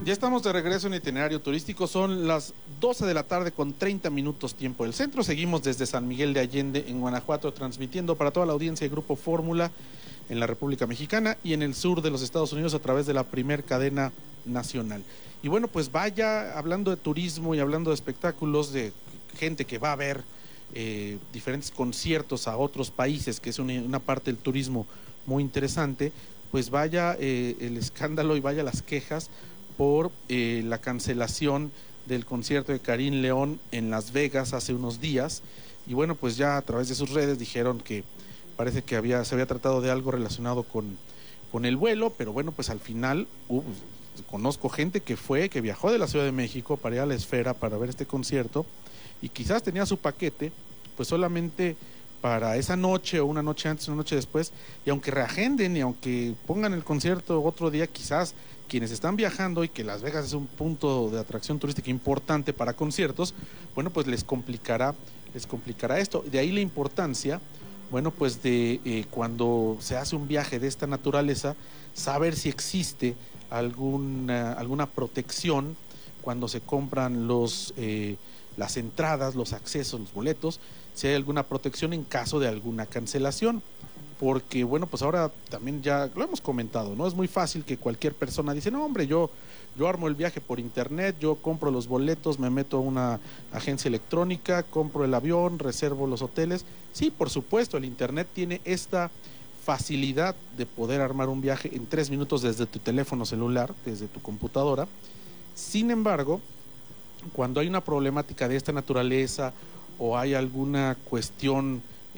Ya estamos de regreso en Itinerario Turístico, son las 12 de la tarde con 30 minutos tiempo del centro. Seguimos desde San Miguel de Allende en Guanajuato transmitiendo para toda la audiencia de Grupo Fórmula en la República Mexicana y en el sur de los Estados Unidos a través de la primer cadena nacional. Y bueno, pues vaya, hablando de turismo y hablando de espectáculos, de gente que va a ver diferentes conciertos a otros países, que es una parte del turismo muy interesante, pues vaya el escándalo y vaya las quejas por la cancelación del concierto de Karim León en Las Vegas hace unos días. Y bueno, pues ya a través de sus redes dijeron que parece que se había tratado de algo relacionado con el vuelo, pero bueno, pues al final conozco gente que viajó de la Ciudad de México para ir a la Esfera para ver este concierto y quizás tenía su paquete pues solamente para esa noche o una noche antes, una noche después, y aunque reagenden y aunque pongan el concierto otro día, quizás quienes están viajando y que Las Vegas es un punto de atracción turística importante para conciertos, bueno, pues les complicará esto. De ahí la importancia, bueno, pues de cuando se hace un viaje de esta naturaleza, saber si existe alguna protección cuando se compran las entradas, los accesos, los boletos, si hay alguna protección en caso de alguna cancelación, porque bueno, pues ahora también ya lo hemos comentado, ¿no? Es muy fácil que cualquier persona dice, no hombre, yo armo el viaje por internet, yo compro los boletos, me meto a una agencia electrónica, compro el avión, reservo los hoteles. Sí, por supuesto, el internet tiene esta facilidad de poder armar un viaje en 3 minutos desde tu teléfono celular, desde tu computadora. Sin embargo, cuando hay una problemática de esta naturaleza o hay alguna cuestión,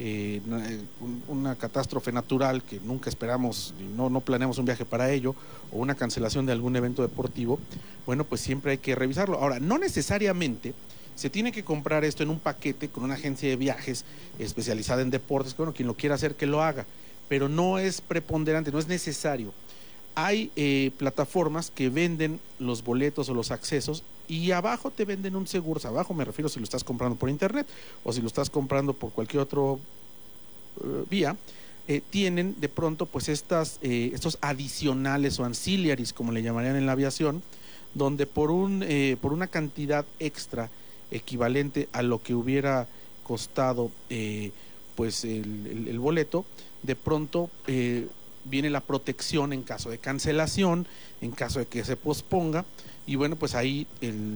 una catástrofe natural que nunca esperamos y no planeamos un viaje para ello, o una cancelación de algún evento deportivo, bueno, pues siempre hay que revisarlo. Ahora, no necesariamente se tiene que comprar esto en un paquete con una agencia de viajes especializada en deportes, bueno, quien lo quiera hacer que lo haga, pero no es preponderante, no es necesario. Hay plataformas que venden los boletos o los accesos y abajo te venden un seguro. Abajo me refiero si lo estás comprando por internet o si lo estás comprando por cualquier otro vía. Tienen de pronto pues estos adicionales o ancillaries, como le llamarían en la aviación, donde por una cantidad extra equivalente a lo que hubiera costado pues el boleto, de pronto viene la protección en caso de cancelación, en caso de que se posponga, y bueno, pues ahí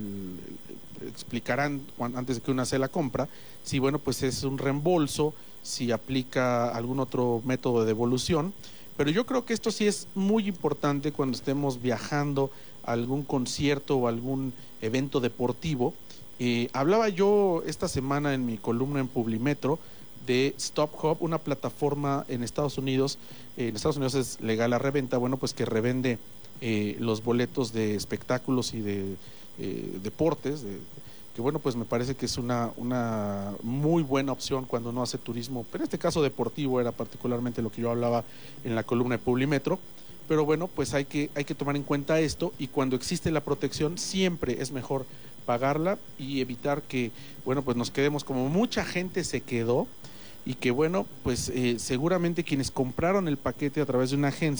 explicarán antes de que una hace la compra, si bueno, pues es un reembolso, si aplica algún otro método de devolución, pero yo creo que esto sí es muy importante cuando estemos viajando a algún concierto o algún evento deportivo. Hablaba yo esta semana en mi columna en Publimetro de StubHub, una plataforma en Estados Unidos. En Estados Unidos es legal la reventa, bueno, pues que revende los boletos de espectáculos y de deportes, que bueno, pues me parece que es una muy buena opción cuando uno hace turismo, pero en este caso deportivo era particularmente lo que yo hablaba en la columna de Publimetro. Pero bueno, pues hay que tomar en cuenta esto, y cuando existe la protección siempre es mejor pagarla y evitar que, bueno, pues nos quedemos como mucha gente se quedó, y que bueno, pues seguramente quienes compraron el paquete a través de una agencia